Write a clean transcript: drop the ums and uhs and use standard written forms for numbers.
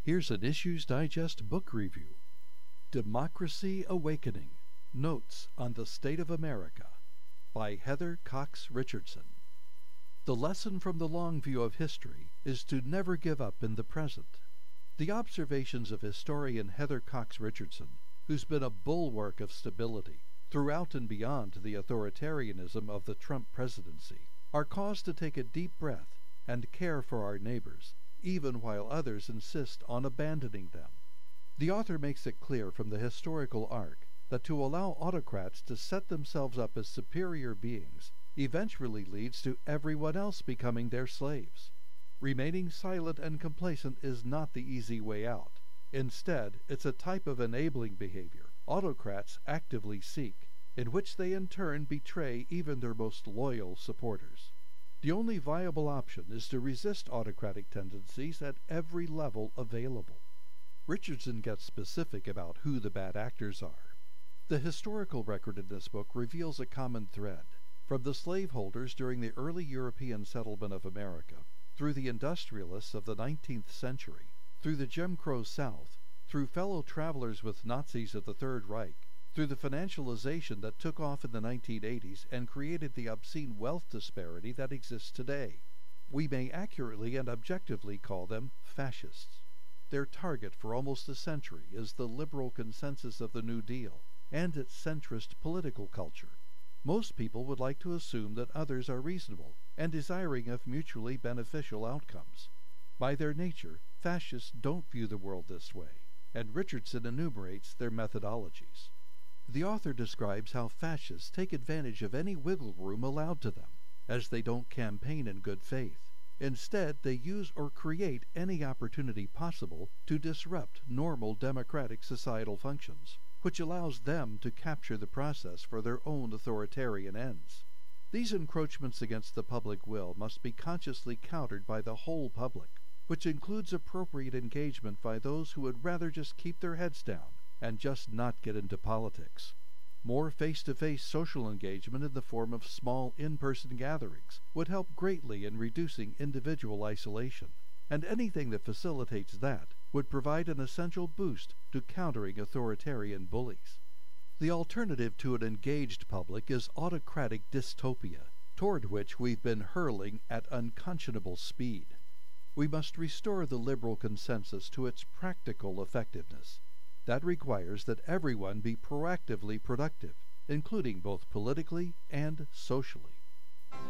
Here's an Issues Digest book review. Democracy Awakening: Notes on the State of America by Heather Cox Richardson. The lesson from the long view of history is to never give up in the present. The observations of historian Heather Cox Richardson, who's been a bulwark of stability throughout and beyond the authoritarianism of the Trump presidency, are cause to take a deep breath and care for our neighbors, even while others insist on abandoning them. The author makes it clear from the historical arc that to allow autocrats to set themselves up as superior beings eventually leads to everyone else becoming their slaves. Remaining silent and complacent is not the easy way out. Instead, it's a type of enabling behavior autocrats actively seek, in which they in turn betray even their most loyal supporters. The only viable option is to resist autocratic tendencies at every level available. Richardson gets specific about who the bad actors are. The historical record in this book reveals a common thread, from the slaveholders during the early European settlement of America, through the industrialists of the 19th century, through the Jim Crow South, through fellow travelers with Nazis of the Third Reich, through the financialization that took off in the 1980s and created the obscene wealth disparity that exists today. We may accurately and objectively call them fascists. Their target for almost a century is the liberal consensus of the New Deal and its centrist political culture. Most people would like to assume that others are reasonable and desiring of mutually beneficial outcomes. By their nature, fascists don't view the world this way, and Richardson enumerates their methodologies. The author describes how fascists take advantage of any wiggle room allowed to them, as they don't campaign in good faith. Instead, they use or create any opportunity possible to disrupt normal democratic societal functions, which allows them to capture the process for their own authoritarian ends. These encroachments against the public will must be consciously countered by the whole public, which includes appropriate engagement by those who would rather just keep their heads down and just not get into politics. More face-to-face social engagement in the form of small in-person gatherings would help greatly in reducing individual isolation, and anything that facilitates that would provide an essential boost to countering authoritarian bullies. The alternative to an engaged public is autocratic dystopia, toward which we've been hurling at unconscionable speed. We must restore the liberal consensus to its practical effectiveness. That requires that everyone be proactively productive, including both politically and socially.